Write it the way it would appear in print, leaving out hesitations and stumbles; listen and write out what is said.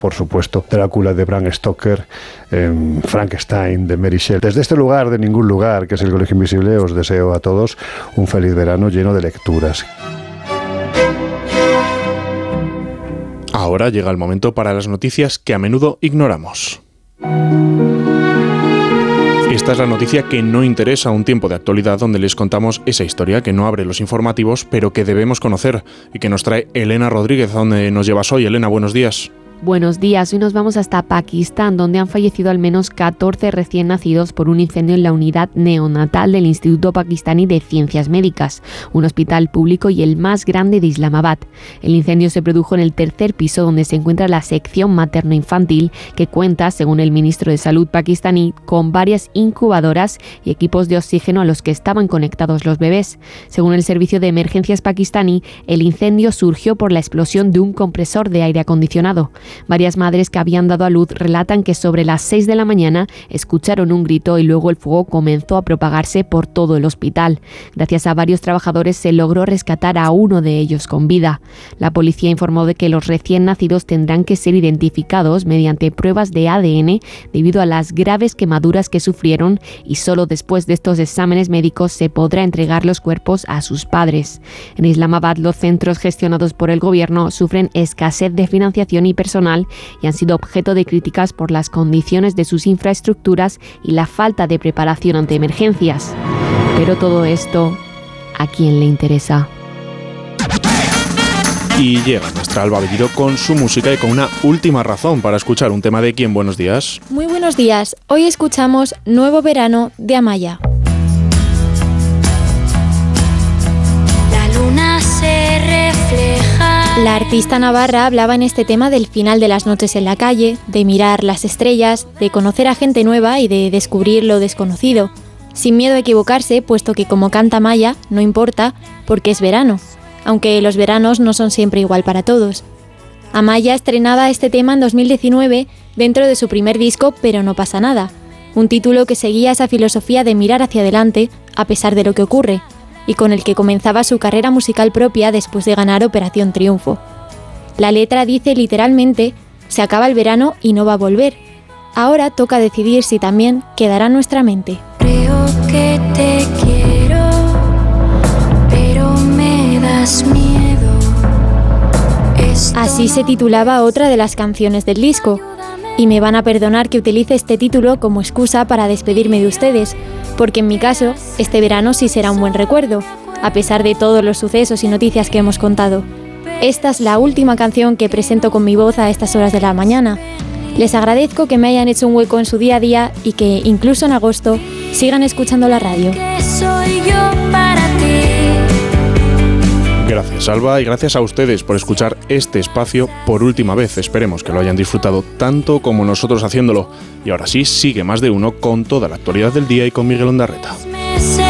por supuesto, Drácula de Bram Stoker, Frankenstein de Mary Shelley. Desde este lugar, de ningún lugar, que es el Colegio Invisible, os deseo a todos un feliz verano lleno de lecturas. Ahora llega el momento para las noticias que a menudo ignoramos. Esta es la noticia que no interesa a un tiempo de actualidad, donde les contamos esa historia que no abre los informativos, pero que debemos conocer, y que nos trae Elena Rodríguez. ¿A dónde nos llevas hoy, Elena? Buenos días. Buenos días, hoy nos vamos hasta Pakistán, donde han fallecido al menos 14 recién nacidos por un incendio en la unidad neonatal del Instituto Pakistaní de Ciencias Médicas, un hospital público y el más grande de Islamabad. El incendio se produjo en el tercer piso, donde se encuentra la sección materno-infantil, que cuenta, según el ministro de Salud pakistaní, con varias incubadoras y equipos de oxígeno a los que estaban conectados los bebés. Según el servicio de emergencias pakistaní, el incendio surgió por la explosión de un compresor de aire acondicionado. Varias madres que habían dado a luz relatan que sobre las 6 de la mañana escucharon un grito y luego el fuego comenzó a propagarse por todo el hospital. Gracias a varios trabajadores se logró rescatar a uno de ellos con vida. La policía informó de que los recién nacidos tendrán que ser identificados mediante pruebas de ADN debido a las graves quemaduras que sufrieron, y solo después de estos exámenes médicos se podrá entregar los cuerpos a sus padres. En Islamabad, los centros gestionados por el gobierno sufren escasez de financiación y personal, y han sido objeto de críticas por las condiciones de sus infraestructuras y la falta de preparación ante emergencias. Pero todo esto, ¿a quién le interesa? Y llega nuestra Alba Bellido con su música y con una última razón para escuchar un tema de ¿Quién? Buenos días. Muy buenos días. Hoy escuchamos Nuevo Verano de Amaya. La luna se refleja. La artista navarra hablaba en este tema del final de las noches en la calle, de mirar las estrellas, de conocer a gente nueva y de descubrir lo desconocido, sin miedo a equivocarse, puesto que, como canta Amaya, no importa porque es verano, aunque los veranos no son siempre igual para todos. Amaya estrenaba este tema en 2019 dentro de su primer disco Pero no pasa nada, un título que seguía esa filosofía de mirar hacia adelante a pesar de lo que ocurre, y con el que comenzaba su carrera musical propia después de ganar Operación Triunfo. La letra dice literalmente: se acaba el verano y no va a volver. Ahora toca decidir si también quedará en nuestra mente. Creo que te quiero, pero me das miedo. Así se titulaba otra de las canciones del disco. Y me van a perdonar que utilice este título como excusa para despedirme de ustedes, porque en mi caso, este verano sí será un buen recuerdo, a pesar de todos los sucesos y noticias que hemos contado. Esta es la última canción que presento con mi voz a estas horas de la mañana. Les agradezco que me hayan hecho un hueco en su día a día y que, incluso en agosto, sigan escuchando la radio. Que soy yo para ti. Gracias, Alba, y gracias a ustedes por escuchar este espacio por última vez. Esperemos que lo hayan disfrutado tanto como nosotros haciéndolo. Y ahora sí, sigue Más de Uno con toda la actualidad del día y con Miguel Ondarreta.